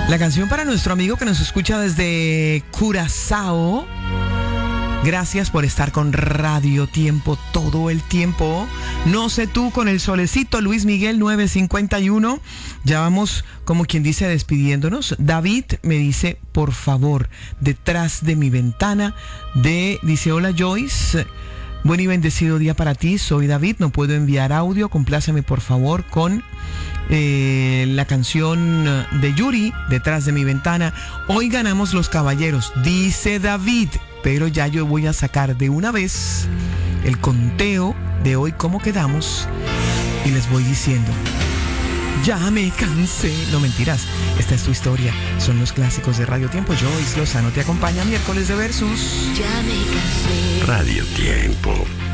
La canción para nuestro amigo que nos escucha desde Curazao. Gracias por estar con Radio Tiempo todo el tiempo. No sé tú con el solecito, Luis Miguel 951. Ya vamos, como quien dice, despidiéndonos. David me dice, por favor, detrás de mi ventana. Dice, hola Joyce. Buen y bendecido día para ti. Soy David, no puedo enviar audio. Compláceme por favor con la canción de Yuri, Detrás de mi ventana. Hoy ganamos los caballeros, dice David. Pero ya yo voy a sacar de una vez el conteo de hoy, cómo quedamos. Y les voy diciendo, ya me cansé. No, mentiras, esta es tu historia. Son los clásicos de Radio Tiempo. Joyce Lozano te acompaña miércoles de Versus. Ya me cansé. Radio Tiempo.